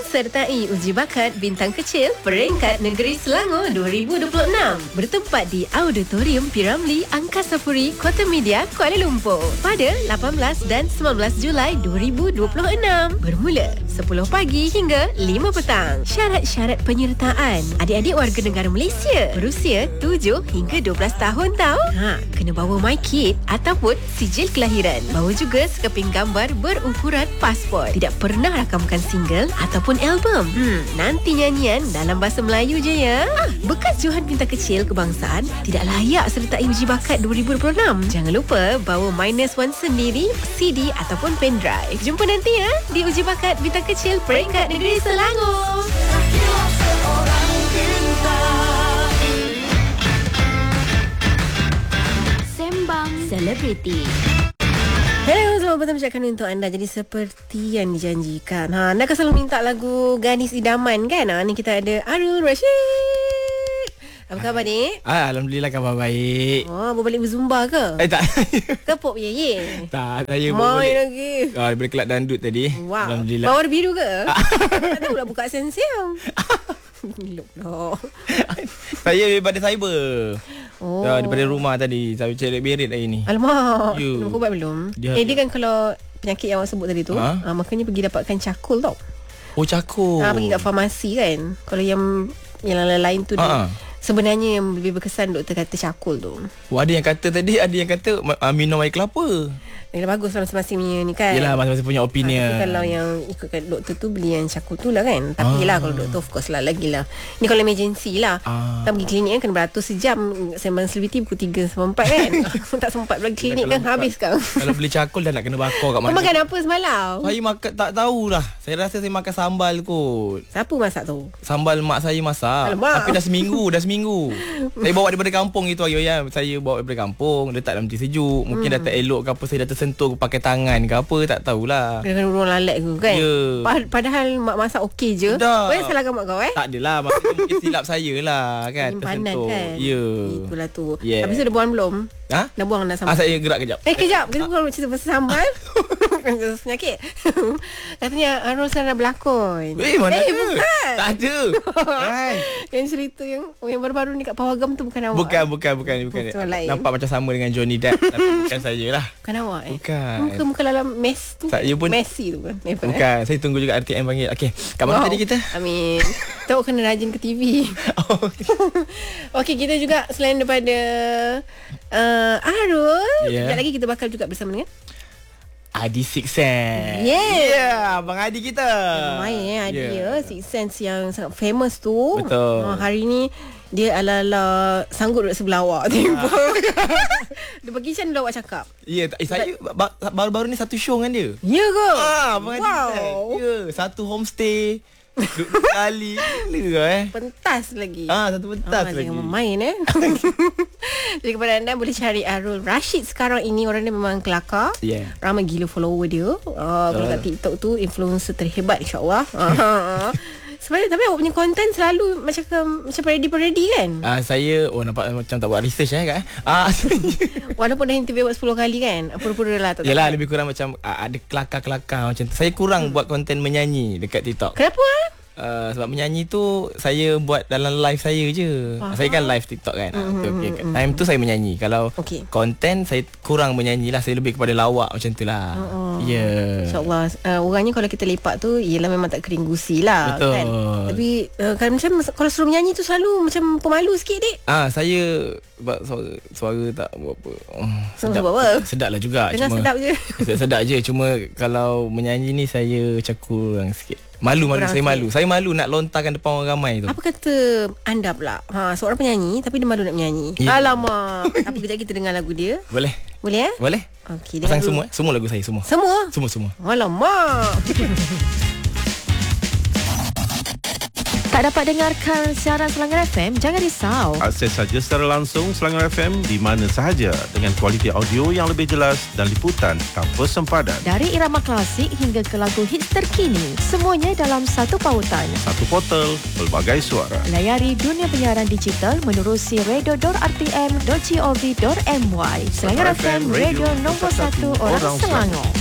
sertai uji bakat bintang kecil peringkat negeri Selangor 2026 bertempat di Auditorium Piramli Angkasa Puri, Kota Media, Kuala Lumpur pada 18 dan 19 Julai 2026 bermula 10 pagi hingga 5 petang. Syarat-syarat penyertaan: adik-adik warga negara Malaysia berusia 7 hingga 12 tahun tau. Kena bawa MyKid ataupun sijil kelahiran. Bawa juga sekeping gambar berukuran pasport. Tidak pernah rakamkan single ataupun album. Nanti nyanyian dalam bahasa Melayu je ya. Bekas Johan Bintang Kecil Kebangsaan tidak layak sertai uji bakat 2026. Jangan lupa bawa -1 sendiri, CD ataupun pendrive. Jumpa nanti ya di uji bakat Bintang Kecil peringkat negeri Selangor. Sembang Selebriti. Hello, selamat petang ucapkan untuk anda. Jadi seperti yang dijanjikan, anda kan selalu minta lagu Gadis Idaman kan? Ni kita ada Arul Rashid. Apa khabar ni? Alhamdulillah, khabar baik. Berbalik berzumba ke? Tak. Ke pop ye? Tak, saya main lagi. Daripada kelab dandut tadi. Wow. Alhamdulillah. Bawar biru ke? Tak tahu lah buka sensiam. Saya daripada cyber. Daripada rumah tadi. Saya cari berit hari ni. Alamak. Nak ubat belum? Dia kan kalau penyakit yang awak sebut tadi tu, makanya pergi dapatkan cakul tau. Oh, cakul. Pergi kat farmasi kan. Kalau yang lain tu sebenarnya yang lebih berkesan doktor kata cakul tu. Ada yang kata tadi, ada yang kata minum air kelapa. Yelah, bagus lah masing-masing punya ni kan. Yelah, masing-masing punya opinion. Tapi kalau yang ikutkan doktor tu, beli yang cakul tu lah kan. Tapi lah kalau doktor, of course lah, lagi lah. Ni kalau emergency lah. Kita pergi klinik kan, kena beratus sejam. Sembang selebriti pukul 3 sampai 4 kan. Tak sempat pergi klinik kan, habis kan. Kalau beli cakul dah nak kena bakar kat mana. Kau makan apa semalam? Saya makan, tak tahulah. Saya rasa saya makan sambal kot. Siapa masak tu? Sambal mak saya masak. Alamak. Tapi dah seminggu. Saya bawa daripada kampung gitu hari ya. Saya bawa daripada kampung, letak dalam teh sejuk. Mungkin dah tak elok ke apa, saya dah tersentuh pakai tangan ke apa, tak tahulah. Kena urung lalat ke kan? Padahal mak masak okey je. Kau yang salahkan mak kau Tak adalah, maksudnya mungkin silap saya lah kan. Penyimpanan kan. Itulah tu. Habis tu dah buang belum? Dah buang dah sambal? Saya gerak kejap. Kejap. Kita bukan cerita pasal sambal. Penyakit. Katanya Arul dah berlakon. Mana ada? Bukan. Tak ada. Yang cerita yang baru-baru ni kat Pawagam tu bukan awak. Bukan. Nampak macam sama dengan Johnny Depp. Tapi bukan saya lah. Bukan awak Bukan. Muka dalam mess tu. Saya pun Messi tu kan. Bukan. Saya tunggu juga RTM panggil. Okey. Kat mana tadi kita? Amin. Tahu kena rajin ke TV. Okey, kita juga selain daripada Arul, sekejap lagi kita bakal juga bersama dengan Adi Six Sense. Abang Adi kita. Main Adi Six Sense yang sangat famous tu. Betul. Hari ni dia ala-ala sanggup duduk sebelah awak. Dia bagi macam awak cakap. Saya baru-baru ni satu show dengan dia. Ya ke? Abang Adi. Satu homestay. Duduk kali pentas lagi. Satu pentas lagi. Jangan main Jadi kepada anda boleh cari Arul Rashid sekarang ini. Orang dia memang kelakar. Ramai gila follower dia. Kalau kat TikTok tu influencer terhebat, insyaAllah. Sebenarnya tapi awak punya konten selalu macam ready kan? Saya nampak macam tak buat research kan. Walaupun dah interview buat 10 kali kan. Pura-pura lah. Yelah, lebih kurang macam ada kelakar-kelakar macam tu. Saya kurang buat konten menyanyi dekat TikTok. Kenapa? Sebab menyanyi tu saya buat dalam live saya je. Saya kan live TikTok kan. Time tu saya menyanyi. Kalau konten saya kurang menyanyi lah. Saya lebih kepada lawak macam tu lah. InsyaAllah. Orangnya kalau kita lepak tu ialah memang tak kering gusi lah. Betul kan? Tapi kan macam kalau suruh menyanyi tu selalu macam pemalu sikit dek. Saya suara tak berapa sedap lah juga. Dengar sedap je. Sedap je. Cuma kalau menyanyi ni saya macam kurang sikit. Saya malu nak lontarkan depan orang ramai tu. Apa kata anda pula? Seorang penyanyi tapi dia malu nak menyanyi. Alamak. Tapi kejap kita dengar lagu dia. Boleh ya? Boleh. Okey, pasang semua lagu saya semua. Semua. Alamak. Tak dapat dengarkan siaran Selangor FM? Jangan risau. Akses saja secara langsung Selangor FM di mana sahaja dengan kualiti audio yang lebih jelas dan liputan tanpa sempadan. Dari irama klasik hingga ke lagu hits terkini, semuanya dalam satu pautan. Satu portal, pelbagai suara. Layari dunia penyiaran digital menerusi radio.rtm.gov.my. Selangor FM, radio nombor 1 orang Selangor.